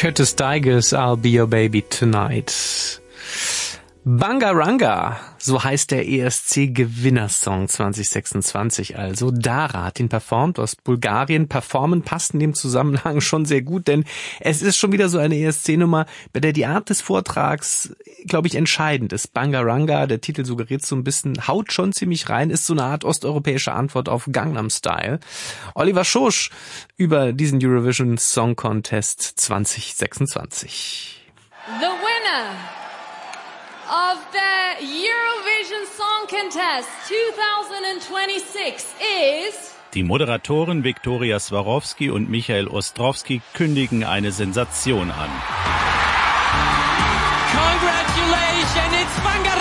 Curtis Digers, I'll Be Your Baby Tonight. Bangaranga, so heißt der ESC-Gewinnersong 2026 also. Dara hat ihn performt aus Bulgarien. Performen passt in dem Zusammenhang schon sehr gut, denn es ist schon wieder so eine ESC-Nummer, bei der die Art des Vortrags, glaube ich, entscheidend ist. Bangaranga, der Titel suggeriert so ein bisschen, haut schon ziemlich rein, ist so eine Art osteuropäische Antwort auf Gangnam Style. Oliver Schosch über diesen Eurovision Song Contest 2026. The winner of the Eurovision Song Contest 2026 is... Die Moderatoren Viktoria Swarovski und Michael Ostrowski kündigen eine Sensation an. Congratulations, it's Bangaranga!